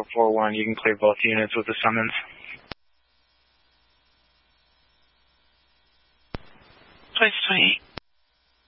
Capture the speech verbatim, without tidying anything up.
four one, you can clear both units with the summons. Place twenty-eight.